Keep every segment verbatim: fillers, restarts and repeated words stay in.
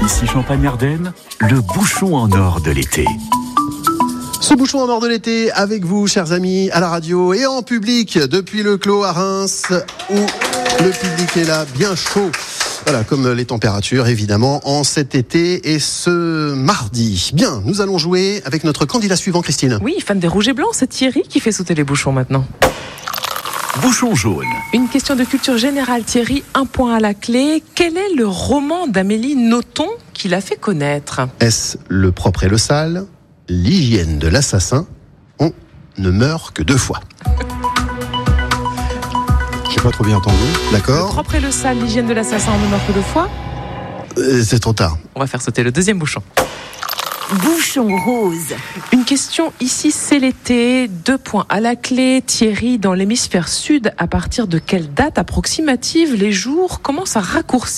Ici Champagne-Ardenne, le bouchon en or de l'été. Ce bouchon en or de l'été avec vous, chers amis, à la radio et en public depuis le Clos à Reims, où le public est là, bien chaud. Voilà, comme les températures, évidemment, en cet été et ce mardi. Bien, nous allons jouer avec notre candidat suivant, Christine. Oui, fan des rouges et blancs, c'est Thierry qui fait sauter les bouchons maintenant. Bouchon jaune. Une question de culture générale, Thierry, un point à la clé. Quel est le roman d'Amélie Nothomb qui l'a fait connaître ? Est-ce Le propre et le sale, L'hygiène de l'assassin, On ne meurt que deux fois. J'ai pas trop bien entendu. D'accord. Le propre et le sale, l'hygiène de l'assassin, on ne meurt que deux fois. euh, C'est trop tard. On va faire sauter le deuxième bouchon. Bouchon rose. Une question ici, c'est l'été. Deux points à la clé. Thierry, dans l'hémisphère sud, à partir de quelle date approximative les jours commencent à raccourcir ?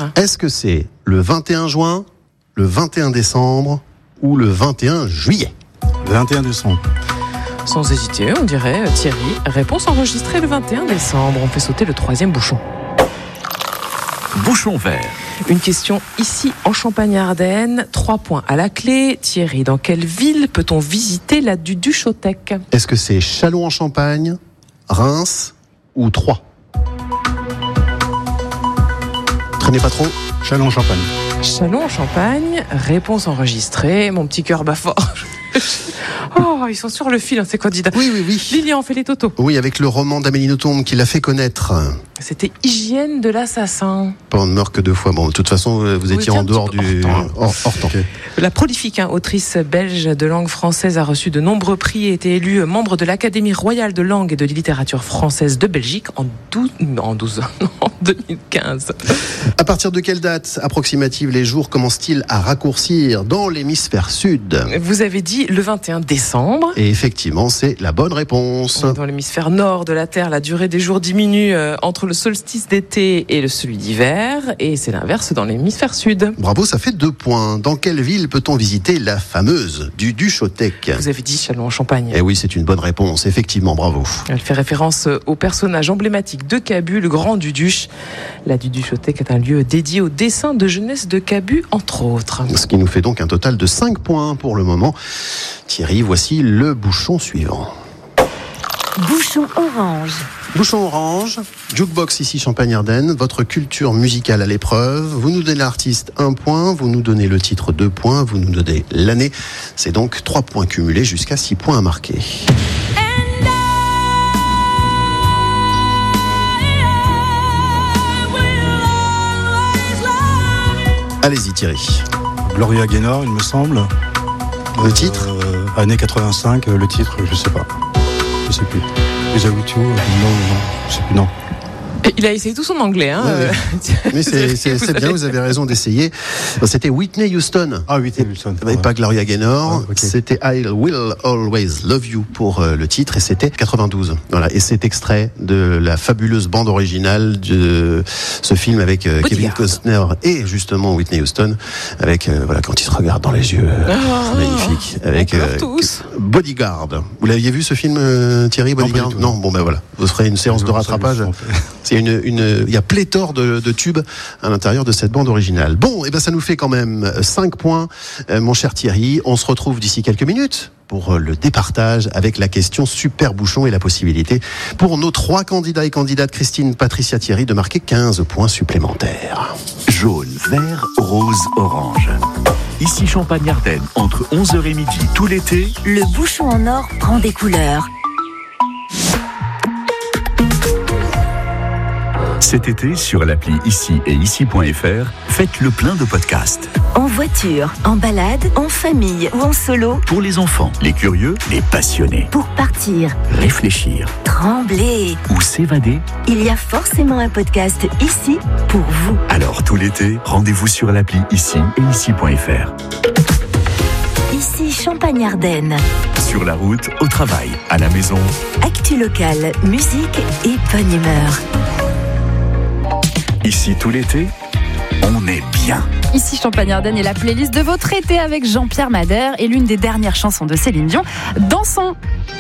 Est-ce que c'est le vingt et un juin, le vingt et un décembre ou le vingt et un juillet ? vingt et un décembre. Sans hésiter, on dirait Thierry. Réponse enregistrée le vingt et un décembre. On fait sauter le troisième bouchon. Bouchon vert. Une question ici en Champagne-Ardenne. Trois points à la clé. Thierry, dans quelle ville peut-on visiter la Duduchothèque ? Est-ce que c'est Châlons-en-Champagne, Reims ou Troyes ? Traînez pas trop. Châlons-en-Champagne. Châlons-en-Champagne. Réponse enregistrée. Mon petit cœur bat fort. Oh, ils sont sur le fil, hein, ces candidats. Oui, oui, oui. Lilian, fait les totos. Oui, avec le roman d'Amélie Nothomb qui l'a fait connaître. C'était Hygiène de l'assassin. Pas on ne meurt que deux fois. Bon, de toute façon, vous étiez Oui, en dehors un petit du peu hors temps. hors, hors temps. Okay. La prolifique hein, autrice belge de langue française a reçu de nombreux prix et été élue membre de l'Académie royale de langue et de littérature française de Belgique en, douze, en, douze, en deux mille quinze. À partir de quelle date approximative les jours commencent-ils à raccourcir dans l'hémisphère sud ? Vous avez dit le vingt et un décembre. Et effectivement, c'est la bonne réponse. Dans l'hémisphère nord de la Terre, la durée des jours diminue euh, entre le solstice d'été et le celui d'hiver. Et c'est l'inverse dans l'hémisphère sud. Bravo, ça fait deux points. Dans quelle ville peut-on visiter la fameuse Duduchothèque ? Vous avez dit Châlons-en-Champagne. Eh oui, c'est une bonne réponse, effectivement, bravo. Elle fait référence au personnage emblématique de Cabu, le grand Duduche. La Duduchothèque est un lieu dédié au dessin de jeunesse de Cabu, entre autres. Ce qui nous fait donc un total de cinq points pour le moment. Thierry, voici le bouchon suivant. Bouchon orange. Bouchon orange, jukebox ici Champagne-Ardenne, votre culture musicale à l'épreuve. Vous nous donnez l'artiste un point, vous nous donnez le titre deux points, vous nous donnez l'année. C'est donc trois points cumulés jusqu'à six points à marquer. Allez-y Thierry. Gloria Gaynor, il me semble. Le titre ? euh, Année quatre-vingt-cinq, le titre, je sais pas. Je sais plus. Les Awitio, non, non, je sais plus, non. Il a essayé tout son anglais. Hein, Ouais, euh, Mais c'est, c'est, c'est bien, vous avez raison d'essayer. C'était Whitney Houston. Ah, Whitney Houston. Et pas Gloria Gaynor. Ouais, okay. C'était I Will Always Love You pour euh, le titre et c'était quatre-vingt-douze. Voilà. Et c'est extrait de la fabuleuse bande originale de ce film avec euh, Kevin Costner et justement Whitney Houston avec euh, voilà quand ils se regardent dans les yeux, euh, Oh, magnifique. Avec euh, tous. Bodyguard. Vous l'aviez vu ce film euh, Thierry Bodyguard ? Non, non, bon ben voilà. Vous ferez une séance de rattrapage. C'est une, une, il y a pléthore de, de tubes à l'intérieur de cette bande originale. Bon, et ben ça nous fait quand même cinq points, euh, mon cher Thierry. On se retrouve d'ici quelques minutes pour le départage avec la question Super Bouchon et la possibilité pour nos trois candidats et candidates, Christine, Patricia, Thierry, de marquer quinze points supplémentaires. Jaune, vert, rose, orange. Ici Champagne-Ardenne, entre onze heures et midi tout l'été. Le bouchon en or prend des couleurs. Cet été, sur l'appli Ici et Ici.fr, faites le plein de podcasts. En voiture, en balade, en famille ou en solo. Pour les enfants, les curieux, les passionnés. Pour partir, Réfléchir trembler. ou s'évader. Il y a forcément un podcast ici pour vous. Alors tout l'été, rendez-vous sur l'appli Ici et Ici.fr. Ici Champagne-Ardenne. Sur la route, au travail, à la maison. Actu locale, musique et bonne humeur. Ici tout l'été, on est bien. Ici Champagne-Ardenne et la playlist de votre été avec Jean-Pierre Madère et l'une des dernières chansons de Céline Dion, Dansons.